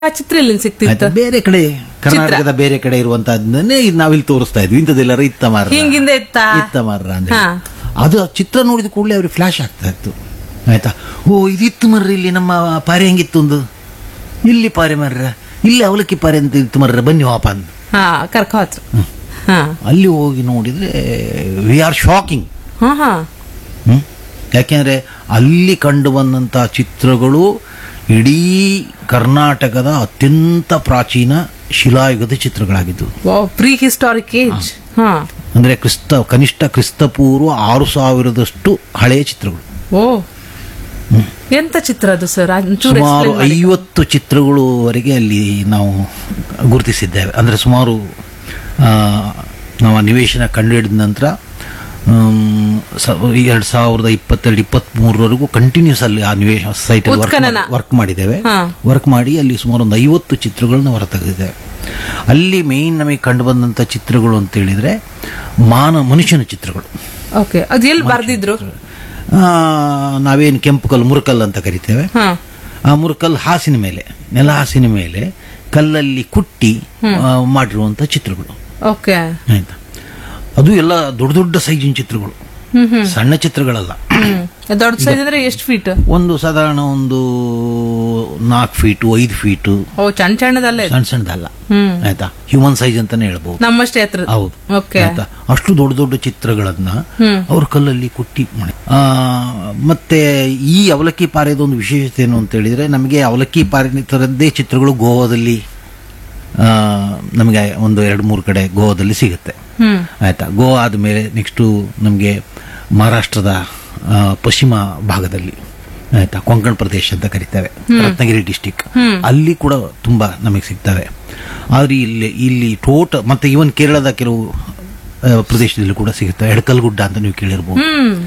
ಆ ಚಿತ್ರ ಎಲ್ಲಿ ಸಿಕ್ತಿತ್ತು? ಆಯ್ತಾ, ಬೇರೆ ಕಡೆ ಕರ್ನಾಟಕದ ಬೇರೆ ಕಡೆ ಇರುವಂತಹದ್ದನ್ನೇ ನಾವಿಲ್ಲಿ ತೋರಿಸ್ತಾ ಇದ್ವಿ. ಇಂಥದ್ದೆಲ್ಲರ ಇತ್ತ ಹಿಂಗಿಂದ ಇತ್ತ ಮಾರ್ರ ಅಂದ್ರೆ ಅದು ಚಿತ್ರ ನೋಡಿದ ಕೂಡಲೇ ಅವ್ರಿಗೆ ಫ್ಲಾಶ್ ಆಗ್ತಾ ಇತ್ತು. ಆಯ್ತಾ, ಓ ಇದಿತ್ತು ಮರ್ರಿ, ಇಲ್ಲಿ ನಮ್ಮ ಪಾರೆ ಹೆಂಗಿತ್ತು ಒಂದು, ಇಲ್ಲಿ ಪಾರೆ ಮರ್ರ, ಇಲ್ಲಿ ಅವಲಕ್ಕಿ ಪಾರೆ ಅಂತ ಇತ್ತು ಮರ್ರ, ಬನ್ನಿ ವಾಪ ಅಂತ ಕರ್ಕ ಹೋದ್ರು. ಅಲ್ಲಿ ಹೋಗಿ ನೋಡಿದ್ರೆ ವಿ ಆರ್ ಶಾಕಿಂಗ್. ಯಾಕೆಂದ್ರೆ ಅಲ್ಲಿ ಕಂಡು ಬಂದಂತಹ ಚಿತ್ರಗಳು ಇಡೀ ಕರ್ನಾಟಕದ ಅತ್ಯಂತ ಪ್ರಾಚೀನ ಶಿಲಾಯುಗದ ಚಿತ್ರಗಳಾಗಿದ್ದವು. ಪ್ರೀ ಹಿಸ್ಟಾರಿಕ್ ಏಜ್ ಅಂದ್ರೆ ಕನಿಷ್ಠ ಕ್ರಿಸ್ತಪೂರ್ವ 6000ದಷ್ಟು ಹಳೆಯ ಚಿತ್ರಗಳು. ಓ, ಎಂತ ಚಿತ್ರ ಅದು ಸರ್? ಸುಮಾರು 50 ಚಿತ್ರಗಳವರೆಗೆ ಅಲ್ಲಿ ನಾವು ಗುರುತಿಸಿದ್ದೇವೆ. ಅಂದ್ರೆ ಸುಮಾರು ನಾವು ನಿವೇಶನ ಕಂಡುಹಿಡಿದ ನಂತರ 2022-23 ಕಂಟಿನ್ಯೂಸ್ ಅಲ್ಲಿ ಆ ನಿವೇಶನ ಸೈಟ್ ವರ್ಕ್ ಮಾಡಿದ್ದೇವೆ. ವರ್ಕ್ ಮಾಡಿ ಅಲ್ಲಿ ಸುಮಾರು ಒಂದು 50 ಚಿತ್ರಗಳನ್ನ ಹೊರತೆಗೆದಿದ್ದೇವೆ. ಅಲ್ಲಿ ಮೇನ್ ನಮಗೆ ಕಂಡು ಬಂದಂತ ಚಿತ್ರಗಳು ಅಂತ ಹೇಳಿದ್ರೆ ಮನುಷ್ಯನ ಚಿತ್ರಗಳು. ಅದು ಎಲ್ಲಿ ಬರ್ದಿದ್ರು? ನಾವೇನು ಕೆಂಪು ಕಲ್ಲು ಮುರುಕಲ್ಲು ಅಂತ ಕರಿತೇವೆ. ಆ ಮುರುಕಲ್ಲು ಹಾಸಿನ ಮೇಲೆ, ನೆಲ ಹಾಸಿನ ಮೇಲೆ ಕಲ್ಲಲ್ಲಿ ಕುಟ್ಟಿ ಮಾಡಿರುವಂತ ಚಿತ್ರಗಳು. ಆಯ್ತಾ, ಅದು ಎಲ್ಲ ದೊಡ್ಡ ದೊಡ್ಡ ಸೈಜಿನ ಚಿತ್ರಗಳು, ಸಣ್ಣ ಚಿತ್ರಗಳಲ್ಲ. ದೊಡ್ಡ ಸೈಜ್ ಅಂದ್ರೆ ಎಷ್ಟು ಫೀಟ್? ಒಂದು ಸಾಧಾರಣ ಒಂದು 4 ಫೀಟು 5 ಫೀಟು. ಸಣ್ಣ ಸಣ್ಣದಲ್ಲ. ಆಯ್ತಾ, ಹ್ಯೂಮನ್ ಸೈಜ್ ಅಂತಾನೆ ಹೇಳ್ಬಹುದು. ನಮ್ಮಷ್ಟೇ ಎತ್ತರ. ಹೌದು. ಆಯ್ತಾ, ಅಷ್ಟು ದೊಡ್ಡ ದೊಡ್ಡ ಚಿತ್ರಗಳನ್ನ ಅವ್ರ ಕಲ್ಲಲ್ಲಿ ಕುಟ್ಟಿ ಮಾಡಿ. ಮತ್ತೆ ಈ ಅವಲಕ್ಕಿ ಪಾರೆದೊಂದು ವಿಶೇಷತೆ ಏನು ಅಂತ ಹೇಳಿದ್ರೆ, ನಮಗೆ ಅವಲಕ್ಕಿ ಪಾರೆ ತರದ್ದೇ ಚಿತ್ರಗಳು ಗೋವಾದಲ್ಲಿ ನಮಗೆ ಒಂದು 2-3 ಕಡೆ ಗೋವಾದಲ್ಲಿ ಸಿಗುತ್ತೆ. ಆಯ್ತಾ, ಗೋವಾ ಆದ್ಮೇಲೆ ನೆಕ್ಸ್ಟ್ ನಮಗೆ ಮಹಾರಾಷ್ಟ್ರದ ಪಶ್ಚಿಮ ಭಾಗದಲ್ಲಿ, ಆಯ್ತಾ, ಕೊಂಕಣ್ ಪ್ರದೇಶ ಅಂತ ಕರಿತೇವೆ, ರತ್ನಗಿರಿ ಡಿಸ್ಟಿಕ್, ಅಲ್ಲಿ ಕೂಡ ತುಂಬಾ ನಮಗೆ ಸಿಗ್ತವೆ. ಆದ್ರೆ ಇಲ್ಲಿ ಮತ್ತೆ ಇವನ್ ಕೇರಳದ ಕೆಲವು ಪ್ರದೇಶದಲ್ಲಿ ಕೂಡ ಸಿಗುತ್ತೆ. ಎಡಕಲ್ಗುಡ್ಡ ಅಂತ ನೀವು ಕೇಳಿರ್ಬೋದು,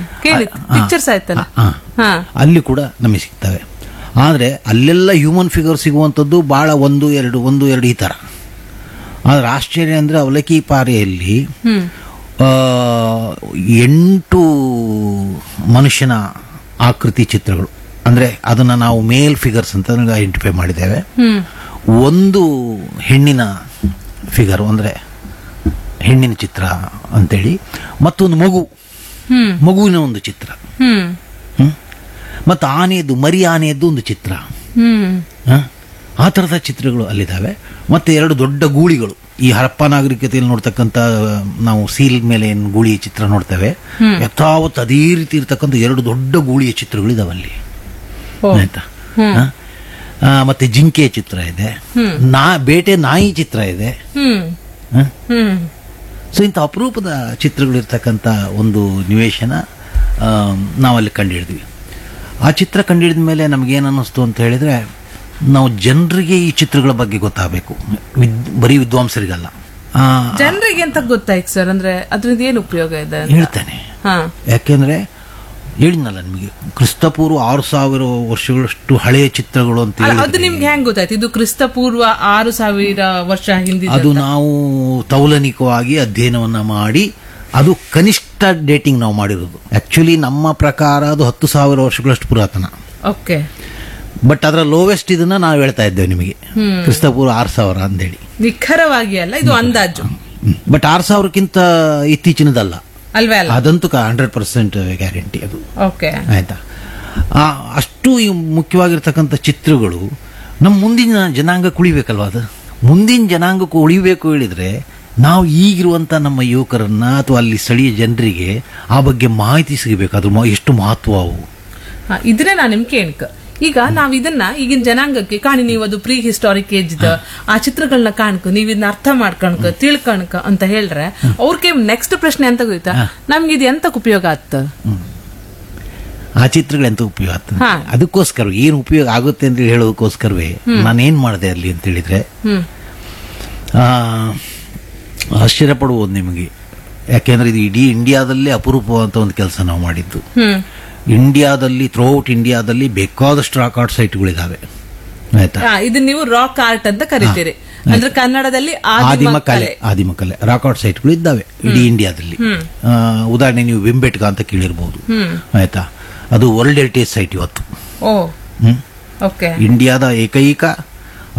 ಅಲ್ಲಿ ಕೂಡ ನಮಗೆ ಸಿಗ್ತವೆ. ಆದ್ರೆ ಅಲ್ಲೆಲ್ಲ ಹ್ಯೂಮನ್ ಫಿಗರ್ ಸಿಗುವಂಥದ್ದು ಬಹಳ ಒಂದು ಎರಡು ಈ ತರ. ಆದ್ರೆ ಆಶ್ಚರ್ಯ ಅಂದ್ರೆ ಅವಲಕ್ಕಿ ಪಾರೆಯಲ್ಲಿ 8 ಮನುಷ್ಯನ ಆಕೃತಿ ಚಿತ್ರಗಳು. ಅಂದ್ರೆ ಅದನ್ನ ನಾವು ಮೇಲ್ ಫಿಗರ್ಸ್ ಅಂತ ಐಡೆಂಟಿಫೈ ಮಾಡಿದ್ದೇವೆ. ಒಂದು ಹೆಣ್ಣಿನ ಫಿಗರ್ ಅಂದ್ರೆ ಹೆಣ್ಣಿನ ಚಿತ್ರ ಅಂತೇಳಿ, ಮತ್ತೊಂದು ಮಗುವಿನ ಒಂದು ಚಿತ್ರ, ಮತ್ತು ಮರಿ ಆನೆಯದ್ದು ಒಂದು ಚಿತ್ರ. ಆ ತರದ ಚಿತ್ರಗಳು ಅಲ್ಲಿದ್ದಾವೆ. ಮತ್ತೆ 2 ದೊಡ್ಡ ಗೂಳಿಗಳು, ಈ ಹರಪ್ಪ ನಾಗರಿಕತೆಯಲ್ಲಿ ನೋಡ್ತಕ್ಕಂಥ ನಾವು ಸೀಲ್ ಮೇಲೆ ಏನು ಗೂಳಿ ಚಿತ್ರ ನೋಡ್ತೇವೆ, ಯಥಾವತ್ ಅದೇ ರೀತಿ ಇರ್ತಕ್ಕಂಥ 2 ದೊಡ್ಡ ಗೂಳಿಯ ಚಿತ್ರಗಳಿದಾವೆ ಅಲ್ಲಿ. ಆಯ್ತಾ, ಮತ್ತೆ ಜಿಂಕೆಯ ಚಿತ್ರ ಇದೆ, ಬೇಟೆ ನಾಯಿ ಚಿತ್ರ ಇದೆ. ಸೊ ಇಂಥ ಅಪರೂಪದ ಚಿತ್ರಗಳಿರ್ತಕ್ಕಂಥ ಒಂದು ನಿವೇಶನ ನಾವಲ್ಲಿ ಕಂಡುಹಿಡಿದ್ವಿ. ಆ ಚಿತ್ರ ಕಂಡುಹಿಡಿದ ಮೇಲೆ ನಮಗೇನು ಅನ್ನಿಸ್ತು ಅಂತ ಹೇಳಿದ್ರೆ, ನಾವು ಜನರಿಗೆ ಈ ಚಿತ್ರಗಳ ಬಗ್ಗೆ ಗೊತ್ತಾಗಬೇಕು, ಬರೀ ವಿದ್ವಾಂಸರಿಗಲ್ಲ, ಜನರಿಗೆ ಅಂತ ಗೊತ್ತಾಯ್ತು ಸರ್. ಅಂದ್ರೆ ಅದ್ರಿಂದ ಏನು ಉಪಯೋಗ ಇದೆ ಹೇಳ್ತೇನೆ. ಯಾಕೆಂದ್ರೆ ಹೇಳಿದ್ನಲ್ಲ ನಿಮಗೆ, ಕ್ರಿಸ್ತಪೂರ್ವ 6000 ವರ್ಷಗಳಷ್ಟು ಹಳೆಯ ಚಿತ್ರಗಳು ಅಂತ ಹೇಳಿ. ಅದು ನಿಮ್ಗೆ ಹೆಂಗ್ ಗೊತ್ತಾಯ್ತು ಇದು ಕ್ರಿಸ್ತಪೂರ್ವ 6000 ವರ್ಷ ಹಿಂದೆ? ಅದು ನಾವು ತೌಲನಿಕವಾಗಿ ಅಧ್ಯಯನವನ್ನ ಮಾಡಿ, ಅದು ಕನಿಷ್ಠ ಡೇಟಿಂಗ್ ನಾವು ಮಾಡಿರೋದು. ಆಕ್ಚುಲಿ ನಮ್ಮ ಪ್ರಕಾರ ಅದು 10,000 ವರ್ಷಗಳಷ್ಟು ಪುರಾತನ. ಓಕೆ. ಬಟ್ ಅದರ ಲೋವೆಸ್ಟ್ ಇದನ್ನ ನಾವು ಹೇಳ್ತಾ ಇದ್ದೇವೆ ನಿಮಗೆ, ಕ್ರಿಸ್ತಪೂರ್ವ 6000 ಅಂತೇಳಿ. ನಿಖರವಾಗಿ ಅಲ್ಲ, ಇದು ಅಂದಾಜು. ಬಟ್ 6000ಕ್ಕಿಂತ ಇತ್ತೀಚಿನದಲ್ಲ ಅಲ್ವೇ ಅಲ್ಲ, ಅದಂತೂ 100% ಗ್ಯಾರಂಟಿ ಅದು. ಓಕೆ. ಆಯ್ತಾ, ಅಷ್ಟು ಮುಖ್ಯವಾಗಿರ್ತಕ್ಕಂಥ ಚಿತ್ರಗಳು ನಮ್ಮ ಮುಂದಿನ ಜನಾಂಗಕ್ಕೆ ಉಳಿಬೇಕಲ್ವಾ? ಅದು ಮುಂದಿನ ಜನಾಂಗಕ್ಕೆ ಉಳಿಬೇಕು ಹೇಳಿದ್ರೆ ನಾವು ಈಗಿರುವಂತ ನಮ್ಮ ಯುವಕರನ್ನ ಅಥವಾ ಅಲ್ಲಿ ಸ್ಥಳೀಯ ಜನರಿಗೆ ಆ ಬಗ್ಗೆ ಮಾಹಿತಿ ಸಿಗಬೇಕು, ಅದು ಎಷ್ಟು ಮಹತ್ವ ಅವು. ಇದನ್ನೇ ನಾನು ನಿಮ್ಗೆ ಕೇಳ್ಕ, ಈಗ ನಾವ್ ಇದನ್ನ ಈಗಿನ ಜನಾಂಗಕ್ಕೆ ಕಾಣಿ, ನೀವು ಅದು ಪ್ರೀ ಹಿಸ್ಟಾರಿಕ್ ಏಜ್ ಆ ಚಿತ್ರಗಳನ್ನ ಕಾಣ್ಕ, ನೀವ್ ಇದನ್ನ ಅರ್ಥ ಮಾಡ್ಕಣಕ ತಿಳ್ಕಣಕ ಅಂತ ಹೇಳ್ರೆ, ಅವ್ರಿಗೆ ನೆಕ್ಸ್ಟ್ ಪ್ರಶ್ನೆ ಅಂತ ಗೊತ್ತಾ, ನಮ್ಗೆ ಇದು ಎಂತಕ್ ಉಪಯೋಗ ಆಗ್ತ? ಆ ಚಿತ್ರಗಳು ಎಂತ ಉಪಯೋಗ ಆಗ್ತದೆ, ಅದಕ್ಕೋಸ್ಕರ ಏನು ಉಪಯೋಗ ಆಗುತ್ತೆ ಅಂತ ಹೇಳೋದಕ್ಕೋಸ್ಕರವೇ ನಾನೇನ್ ಮಾಡಿದೆ ಅಲ್ಲಿ ಅಂತ ಹೇಳಿದ್ರೆ, ಆಶ್ಚರ್ಯ ಪಡುವುದು ನಿಮಗೆ. ಯಾಕೆಂದ್ರೆ ಇದು ಇಡೀ ಇಂಡಿಯಾದಲ್ಲೇ ಅಪರೂಪವಂತ ಒಂದು ಕೆಲಸ ನಾವು ಮಾಡಿದ್ದು. ಇಂಡಿಯಾದಲ್ಲಿ ಥ್ರೂಔಟ್ ಇಂಡಿಯಾದಲ್ಲಿ ಬೇಕಾದಷ್ಟು ರಾಕ್ ಆರ್ಟ್ ಸೈಟ್ಗಳಿದಾವೆ. ಆಯ್ತಾ, ಇದನ್ನ ನೀವು ರಾಕ್ ಆರ್ಟ್ ಅಂತ ಕರಿತೀರಿ. ಅಂದ್ರೆ ಕನ್ನಡದಲ್ಲಿ ಆದಿಮ ಕಲೆ ರಾಕ್ ಆರ್ಟ್ ಸೈಟ್ಗಳು ಇದ್ದಾವೆ ಇಡೀ ಇಂಡಿಯಾದಲ್ಲಿ. ಉದಾಹರಣೆ ನೀವು ಬೆಂಬೆಟ್ಗ ಅಂತ ಕೇಳಿರ್ಬಹುದು. ಆಯ್ತಾ, ಅದು ವರ್ಲ್ಡ್ ಹೆರಿಟೇಜ್ ಸೈಟ್ ಇವತ್ತು. ಇಂಡಿಯಾದ ಏಕೈಕ